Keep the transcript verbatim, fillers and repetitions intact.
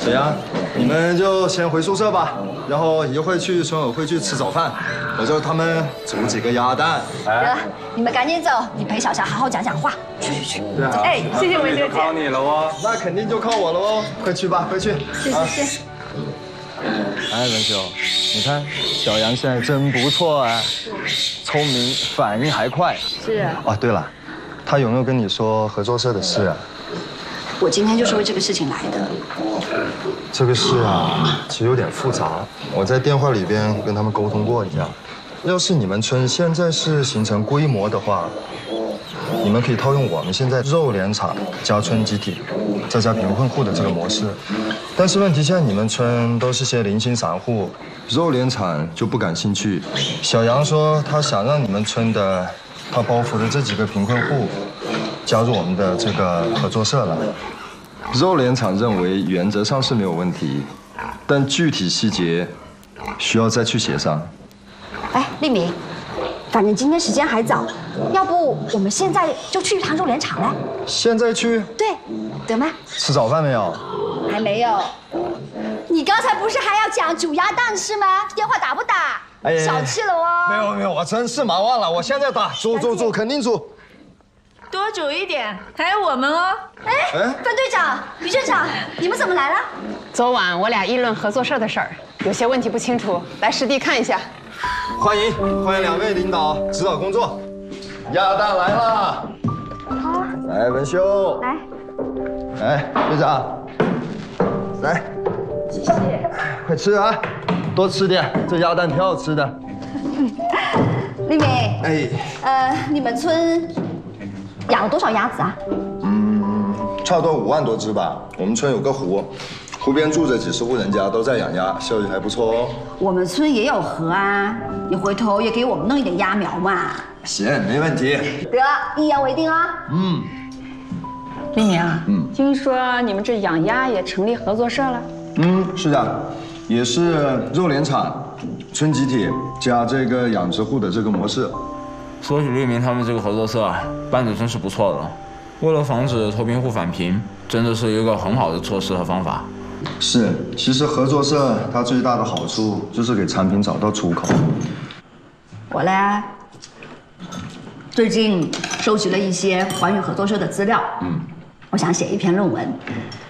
小杨，你们就先回宿舍吧，然后一会儿去村委会去吃早饭，我叫他们煮几个鸭蛋。 得了，你们赶紧走，你陪小霞好好讲讲话。去去去。 对啊。 哎，谢谢文秀姐。 靠你了哦。 那肯定就靠我了哦，快去吧，快去。 谢谢谢。 哎，文秀，你看小杨现在真不错啊，聪明，反应还快。 是。 哦，对了，他有没有跟你说合作社的事啊？ 我今天就是为这个事情来的。 这个事啊，其实有点复杂。我在电话里边跟他们沟通过一下，要是你们村现在是形成规模的话，你们可以套用我们现在肉联厂加村集体，再加贫困户的这个模式。但是问题现在你们村都是些零星散户，肉联厂就不感兴趣。小杨说他想让你们村的他包袱的这几个贫困户加入我们的这个合作社来。肉联厂认为原则上是没有问题，但具体细节需要再去协商。 哎，丽敏，反正今天时间还早，要不我们现在就去一趟肉联厂来？ 现在去？ 对，得吗？ 吃早饭没有？ 还没有。你刚才不是还要讲煮鸭蛋是吗？电话打不打？哎，小气了哦。 没有没有，我真是忙忘了，我现在打，煮煮煮，肯定煮。 多煮一点，还有我们哦。 哎，范队长、于镇长，你们怎么来了？ 昨晚我俩议论合作社的事儿，有些问题不清楚，来实地看一下。 欢迎欢迎两位领导指导工作。鸭蛋来了。好。来，文秀。来。来，队长。来。谢谢。快吃啊，多吃点，这鸭蛋挺好吃的。 丽美。 哎。 呃，你们村养了多少鸭子啊？ 嗯，差不多五万多只吧。我们村有个湖，湖边住着几十户人家，都在养鸭，效益还不错哦。 我们村也有河啊，你回头也给我们弄一点鸭苗嘛。 行，没问题。 得，一言为定啊。 嗯。 丽敏啊，嗯，听说你们这养鸭也成立合作社了？ 嗯，是的，也是肉联厂、村集体加这个养殖户的这个模式。 说起丽明他们这个合作社啊，办的真是不错的。为了防止脱贫户返贫，真的是一个很好的措施和方法。 是，其实合作社它最大的好处就是给产品找到出口。 我呢，最近收集了一些关于合作社的资料，嗯，我想写一篇论文，